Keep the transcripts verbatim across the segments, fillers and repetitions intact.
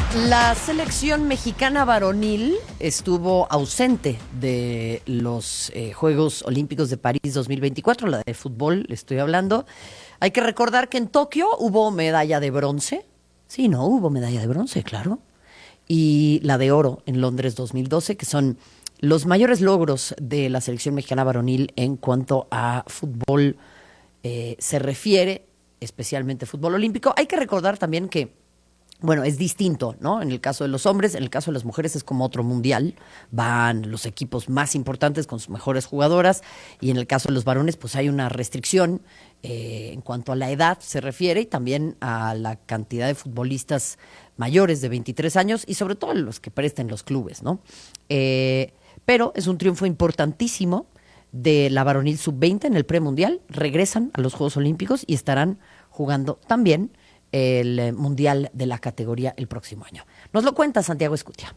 La selección mexicana varonil estuvo ausente de los eh, Juegos Olímpicos de París dos mil veinticuatro, la de fútbol estoy hablando. Hay que recordar que en Tokio hubo medalla de bronce. Sí, no, hubo medalla de bronce, claro. Y la de oro en Londres dos mil doce, que son los mayores logros de la selección mexicana varonil en cuanto a fútbol eh, se refiere, especialmente fútbol olímpico. Hay que recordar también que bueno, es distinto, ¿no? En el caso de los hombres, en el caso de las mujeres es como otro mundial. Van los equipos más importantes con sus mejores jugadoras y en el caso de los varones pues hay una restricción eh, en cuanto a la edad se refiere y también a la cantidad de futbolistas mayores de veintitrés años y sobre todo los que presten los clubes, ¿no? Eh, pero es un triunfo importantísimo de la varonil sub veinte en el premundial. Regresan a los Juegos Olímpicos y estarán jugando también el mundial de la categoría el próximo año. Nos lo cuenta Santiago Escutia.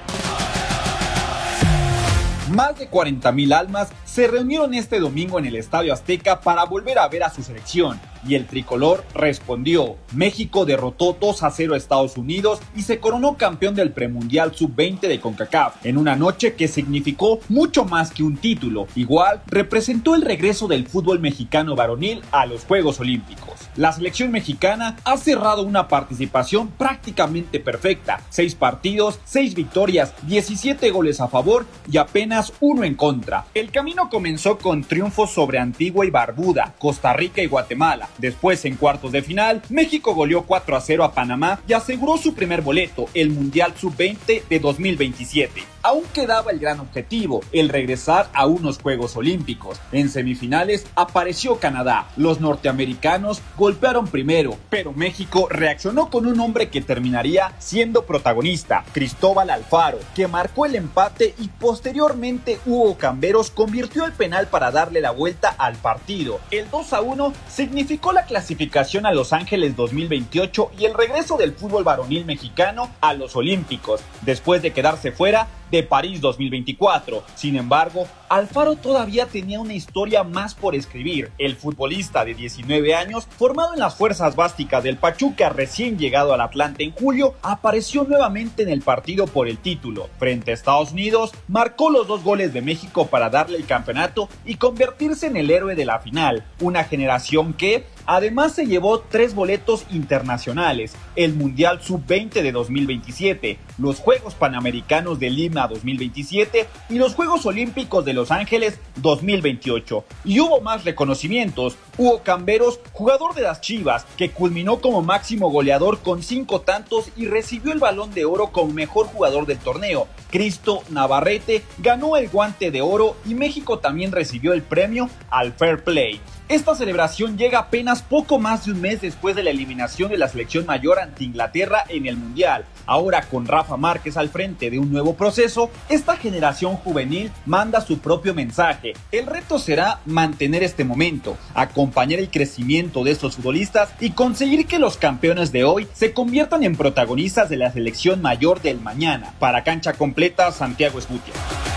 Más de cuarenta mil almas se reunieron este domingo en el Estadio Azteca para volver a ver a su selección. Y el tricolor respondió. México derrotó dos a cero a Estados Unidos y se coronó campeón del premundial sub veinte de CONCACAF en una noche que significó mucho más que un título. Igual representó el regreso del fútbol mexicano varonil a los Juegos Olímpicos. La selección mexicana ha cerrado una participación prácticamente perfecta. Seis partidos, seis victorias, diecisiete goles a favor y apenas uno en contra. El camino comenzó con triunfos sobre Antigua y Barbuda, Costa Rica y Guatemala. Después, en cuartos de final, México goleó cuatro a cero a Panamá y aseguró su primer boleto, el Mundial sub veinte de dos mil veintisiete. Aún quedaba el gran objetivo, el regresar a unos Juegos Olímpicos. En semifinales apareció Canadá. Los norteamericanos golpearon primero, pero México reaccionó con un hombre que terminaría siendo protagonista, Cristóbal Alfaro, que marcó el empate y posteriormente Hugo Camberos convirtió el penal para darle la vuelta al partido. El dos a uno significó la clasificación a Los Ángeles dos mil veintiocho y el regreso del fútbol varonil mexicano a los Olímpicos, después de quedarse fuera de París dos mil veinticuatro. Sin embargo, Alfaro todavía tenía una historia más por escribir. El futbolista de diecinueve años, formado en las fuerzas básicas del Pachuca, recién llegado al Atlante en julio, apareció nuevamente en el partido por el título. Frente a Estados Unidos, marcó los dos goles de México para darle el campeonato y convertirse en el héroe de la final. Una generación que además se llevó tres boletos internacionales, el Mundial sub veinte de dos mil veintisiete, los Juegos Panamericanos de Lima dos mil veintisiete y los Juegos Olímpicos de Los Ángeles dos mil veintiocho. Y hubo más reconocimientos. Hugo Camberos, jugador de las Chivas, que culminó como máximo goleador con cinco tantos y recibió el Balón de Oro como mejor jugador del torneo. Cristo Navarrete ganó el Guante de Oro y México también recibió el premio al Fair Play. Esta celebración llega apenas poco más de un mes después de la eliminación de la selección mayor ante Inglaterra en el Mundial. Ahora, con Rafa Márquez al frente de un nuevo proceso, esta generación juvenil manda su propio mensaje. El reto será mantener este momento, acompañar el crecimiento de estos futbolistas y conseguir que los campeones de hoy se conviertan en protagonistas de la selección mayor del mañana. Para Cancha Completa, Santiago Escutia.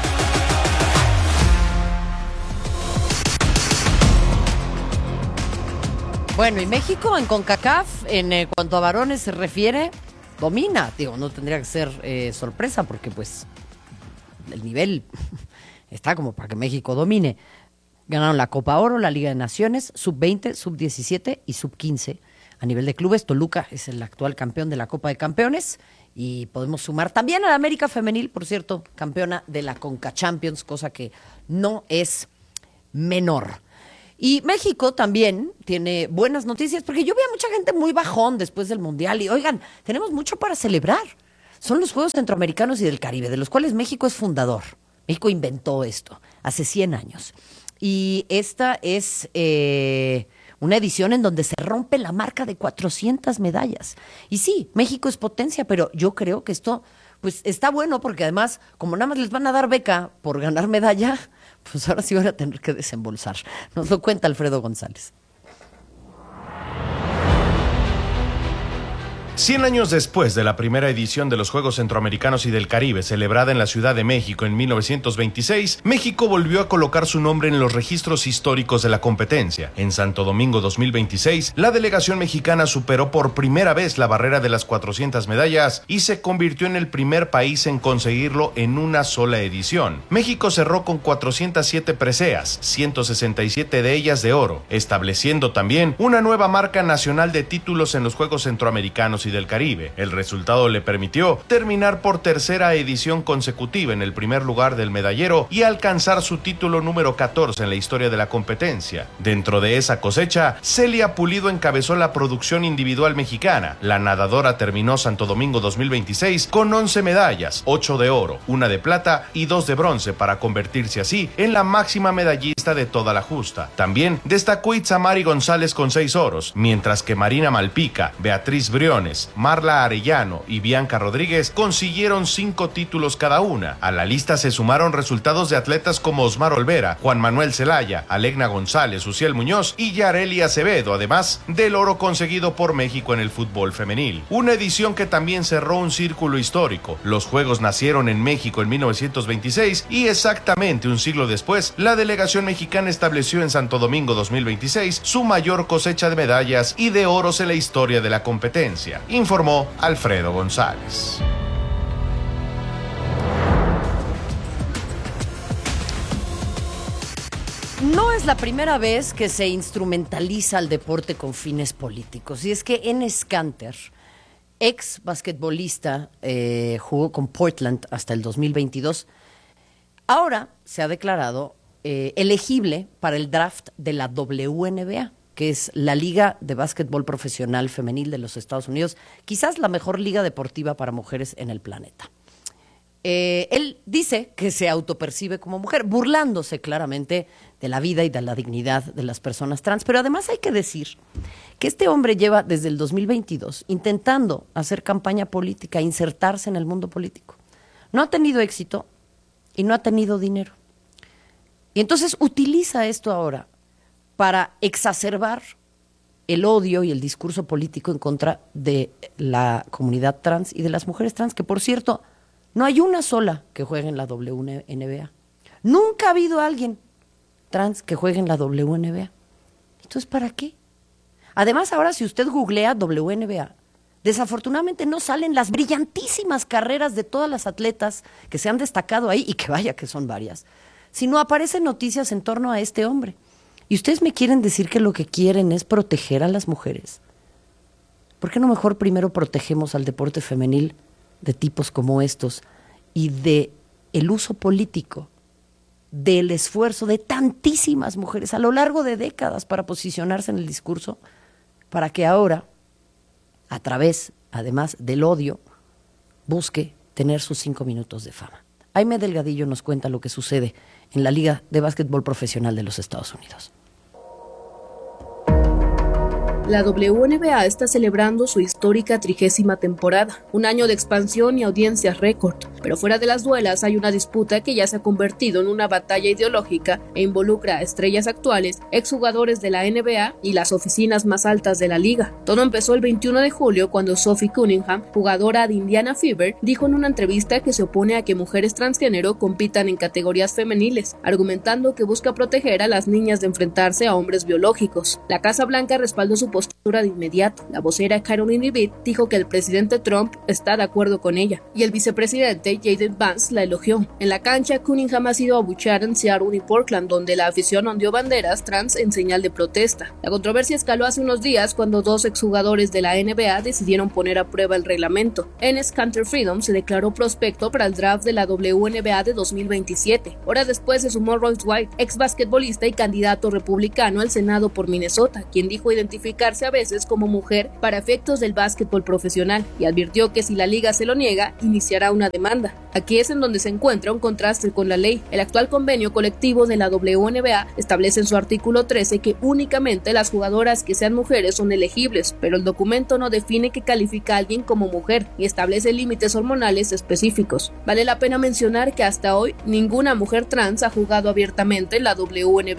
Bueno, y México en CONCACAF, en eh, cuanto a varones se refiere, domina. Digo, no tendría que ser eh, sorpresa porque pues el nivel está como para que México domine. Ganaron la Copa Oro, la Liga de Naciones, sub veinte, sub diecisiete y sub quince. A nivel de clubes, Toluca es el actual campeón de la Copa de Campeones y podemos sumar también a la América Femenil, por cierto, campeona de la Conca Champions, cosa que no es menor. Y México también tiene buenas noticias, porque yo vi a mucha gente muy bajón después del Mundial. Y oigan, tenemos mucho para celebrar. Son los Juegos Centroamericanos y del Caribe, de los cuales México es fundador. México inventó esto hace cien años. Y esta es eh, una edición en donde se rompe la marca de cuatrocientas medallas. Y sí, México es potencia, pero yo creo que esto pues está bueno, porque además, como nada más les van a dar beca por ganar medalla, pues ahora sí van a tener que desembolsar. Nos lo cuenta Alfredo González. Cien años después de la primera edición de los Juegos Centroamericanos y del Caribe, celebrada en la Ciudad de México en mil novecientos veintiséis, México volvió a colocar su nombre en los registros históricos de la competencia. En Santo Domingo dos mil veintiséis, la delegación mexicana superó por primera vez la barrera de las cuatrocientas medallas y se convirtió en el primer país en conseguirlo en una sola edición. México cerró con cuatrocientas siete preseas, ciento sesenta y siete de ellas de oro, estableciendo también una nueva marca nacional de títulos en los Juegos Centroamericanos y del Caribe. El resultado le permitió terminar por tercera edición consecutiva en el primer lugar del medallero y alcanzar su título número catorce en la historia de la competencia. Dentro de esa cosecha, Celia Pulido encabezó la producción individual mexicana. La nadadora terminó Santo Domingo dos mil veintiséis con once medallas, ocho de oro, una de plata y dos de bronce, para convertirse así en la máxima medallista de toda la justa. También destacó Itzamari González con seis oros, mientras que Marina Malpica, Beatriz Briones, Marla Arellano y Bianca Rodríguez consiguieron cinco títulos cada una. A la lista se sumaron resultados de atletas como Osmar Olvera, Juan Manuel Zelaya, Alegna González, Uciel Muñoz y Yareli Acevedo, además del oro conseguido por México en el fútbol femenil. Una edición que también cerró un círculo histórico. Los Juegos nacieron en México en mil novecientos veintiséis y exactamente un siglo después, la delegación mexicana estableció en Santo Domingo dos mil veintiséis su mayor cosecha de medallas y de oros en la historia de la competencia, informó Alfredo González. No es la primera vez que se instrumentaliza el deporte con fines políticos. Y es que Enes Kanter, ex basquetbolista, eh, jugó con Portland hasta el dos mil veintidós, ahora se ha declarado eh, elegible para el draft de la W N B A, que es la Liga de Básquetbol Profesional Femenil de los Estados Unidos, quizás la mejor liga deportiva para mujeres en el planeta. Eh, él dice que se autopercibe como mujer, burlándose claramente de la vida y de la dignidad de las personas trans, pero además hay que decir que este hombre lleva desde el dos mil veintidós intentando hacer campaña política, insertarse en el mundo político. No ha tenido éxito y no ha tenido dinero. Y entonces utiliza esto ahora para exacerbar el odio y el discurso político en contra de la comunidad trans y de las mujeres trans, que por cierto, no hay una sola que juegue en la W N B A. Nunca ha habido alguien trans que juegue en la W N B A. Entonces, ¿para qué? Además, ahora si usted googlea W N B A, desafortunadamente no salen las brillantísimas carreras de todas las atletas que se han destacado ahí, y que vaya que son varias, sino aparecen noticias en torno a este hombre. Y ustedes me quieren decir que lo que quieren es proteger a las mujeres. ¿Por qué no mejor primero protegemos al deporte femenil de tipos como estos y de el uso político del esfuerzo de tantísimas mujeres a lo largo de décadas para posicionarse en el discurso, para que ahora, a través, además del odio, busque tener sus cinco minutos de fama? Aime Delgadillo nos cuenta lo que sucede en la Liga de Básquetbol Profesional de los Estados Unidos. La W N B A está celebrando su histórica trigésima temporada, un año de expansión y audiencias récord, pero fuera de las duelas hay una disputa que ya se ha convertido en una batalla ideológica e involucra a estrellas actuales, exjugadores de la N B A y las oficinas más altas de la liga. Todo empezó el veintiuno de julio cuando Sophie Cunningham, jugadora de Indiana Fever, dijo en una entrevista que se opone a que mujeres transgénero compitan en categorías femeniles, argumentando que busca proteger a las niñas de enfrentarse a hombres biológicos. La Casa Blanca respaldó su postura de inmediato. La vocera Caroline Leavitt dijo que el presidente Trump está de acuerdo con ella y el vicepresidente Jaden Vance la elogió. En la cancha, Cunningham ha sido abucheada en Seattle y Portland, donde la afición ondeó banderas trans en señal de protesta. La controversia escaló hace unos días cuando dos exjugadores de la N B A decidieron poner a prueba el reglamento. Enes Kanter Freedom se declaró prospecto para el draft de la W N B A de dos mil veintisiete. Horas después se sumó Royce White, ex basquetbolista y candidato republicano al Senado por Minnesota, quien dijo identificar a veces como mujer para efectos del básquetbol profesional y advirtió que si la liga se lo niega, iniciará una demanda. Aquí es en donde se encuentra un contraste con la ley. El actual convenio colectivo de la W N B A establece en su artículo trece que únicamente las jugadoras que sean mujeres son elegibles, pero el documento no define qué califica a alguien como mujer y establece límites hormonales específicos. Vale la pena mencionar que hasta hoy ninguna mujer trans ha jugado abiertamente en la W N B A.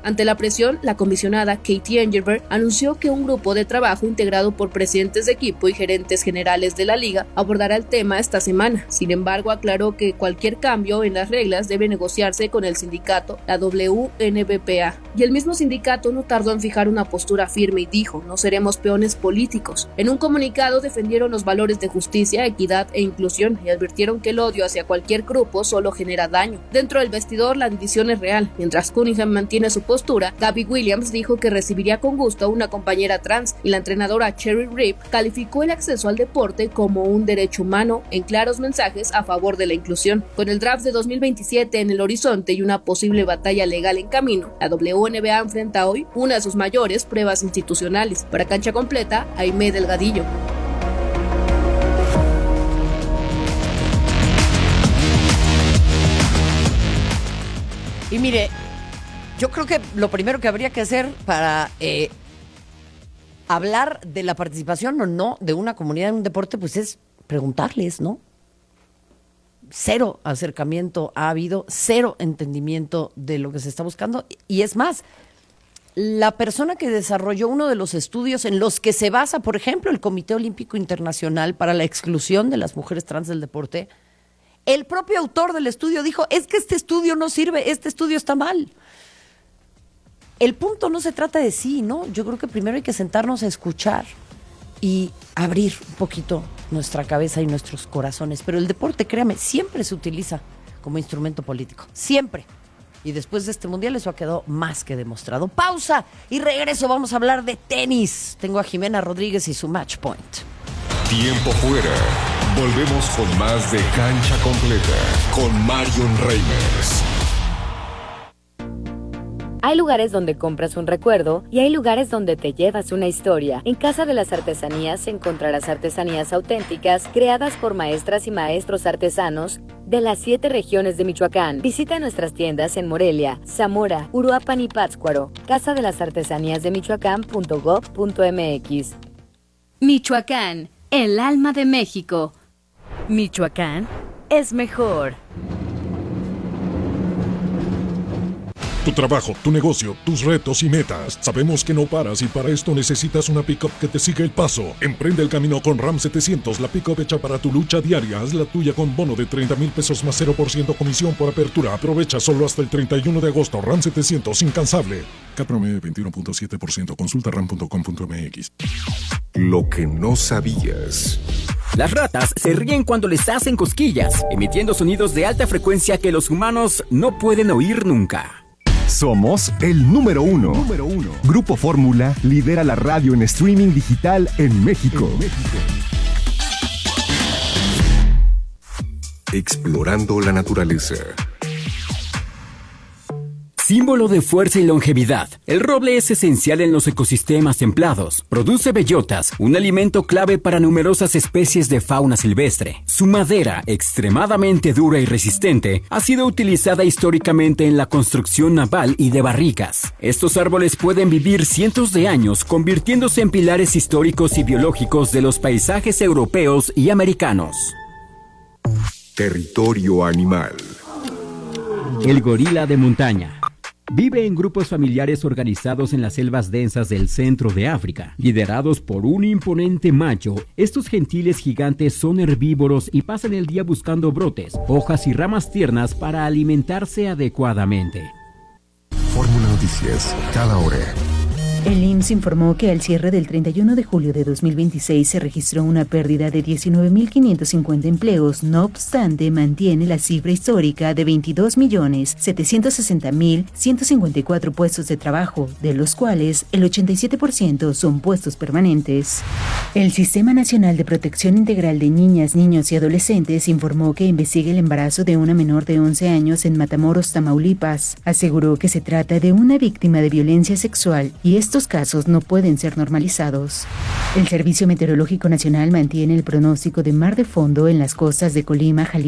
Ante la presión, la comisionada Katie Engelberg anunció que un grupo de trabajo integrado por presidentes de equipo y gerentes generales de la liga abordará el tema esta semana. Sin embargo, aclaró que cualquier cambio en las reglas debe negociarse con el sindicato, la W N B P A. Y el mismo sindicato no tardó en fijar una postura firme y dijo: no seremos peones políticos. En un comunicado defendieron los valores de justicia, equidad e inclusión y advirtieron que el odio hacia cualquier grupo solo genera daño. Dentro del vestidor la división es real. Mientras Cunningham mantiene su postura, Gabby Williams dijo que recibiría con gusto a una compañera trans y la entrenadora Cherry Reeve calificó el acceso al deporte como un derecho humano en claros mensajes a favor de la inclusión. Con el draft de dos mil veintisiete en el horizonte y una posible batalla legal en camino, la W N B A enfrenta hoy una de sus mayores pruebas institucionales. Para Cancha Completa, Aimé Delgadillo. Y mire, yo creo que lo primero que habría que hacer para eh, hablar de la participación o no de una comunidad en un deporte, pues es preguntarles, ¿no? Cero acercamiento ha habido, cero entendimiento de lo que se está buscando. Y es más, la persona que desarrolló uno de los estudios en los que se basa, por ejemplo, el Comité Olímpico Internacional para la exclusión de las mujeres trans del deporte, el propio autor del estudio dijo: es que este estudio no sirve, este estudio está mal. El punto no se trata de sí, ¿no? Yo creo que primero hay que sentarnos a escuchar y abrir un poquito nuestra cabeza y nuestros corazones. Pero el deporte, créame, siempre se utiliza como instrumento político. Siempre. Y después de este mundial eso ha quedado más que demostrado. Pausa y regreso. Vamos a hablar de tenis. Tengo a Jimena Rodríguez y su Match Point. Tiempo fuera. Volvemos con más de Cancha Completa con Marion Reimers. Hay lugares donde compras un recuerdo y hay lugares donde te llevas una historia. En Casa de las Artesanías encontrarás artesanías auténticas creadas por maestras y maestros artesanos de las siete regiones de Michoacán. Visita nuestras tiendas en Morelia, Zamora, Uruapan y Pátzcuaro. Casa de las Artesanías de Michoacán punto gob punto mx. Michoacán, el alma de México. Michoacán es mejor. Tu trabajo, tu negocio, tus retos y metas. Sabemos que no paras y para esto necesitas una pick-up que te siga el paso. Emprende el camino con Ram setecientos, la pick-up hecha para tu lucha diaria. Haz la tuya con bono de treinta mil pesos más cero por ciento comisión por apertura. Aprovecha solo hasta el treinta y uno de agosto. Ram setecientos, incansable. Cat promedio veintiuno punto siete por ciento. Consulta ram punto com punto mx. Lo que no sabías. Las ratas se ríen cuando les hacen cosquillas, emitiendo sonidos de alta frecuencia que los humanos no pueden oír nunca. Somos el número uno. número uno. Grupo Fórmula lidera la radio en streaming digital en México. En México. Explorando la naturaleza. Símbolo de fuerza y longevidad, el roble es esencial en los ecosistemas templados. Produce bellotas, un alimento clave para numerosas especies de fauna silvestre. Su madera, extremadamente dura y resistente, ha sido utilizada históricamente en la construcción naval y de barricas. Estos árboles pueden vivir cientos de años, convirtiéndose en pilares históricos y biológicos de los paisajes europeos y americanos. Territorio animal. El gorila de montaña. Vive en grupos familiares organizados en las selvas densas del centro de África. Liderados por un imponente macho, estos gentiles gigantes son herbívoros y pasan el día buscando brotes, hojas y ramas tiernas para alimentarse adecuadamente. Fórmula Noticias, cada hora. El I M S S informó que al cierre del treinta y uno de julio de dos mil veintiséis se registró una pérdida de diecinueve mil quinientos cincuenta empleos. No obstante, mantiene la cifra histórica de veintidós millones setecientos sesenta mil ciento cincuenta y cuatro puestos de trabajo, de los cuales el ochenta y siete por ciento son puestos permanentes. El Sistema Nacional de Protección Integral de Niñas, Niños y Adolescentes informó que investiga el embarazo de una menor de once años en Matamoros, Tamaulipas. Aseguró que se trata de una víctima de violencia sexual y estos casos no pueden ser normalizados. El Servicio Meteorológico Nacional mantiene el pronóstico de mar de fondo en las costas de Colima, Jalisco,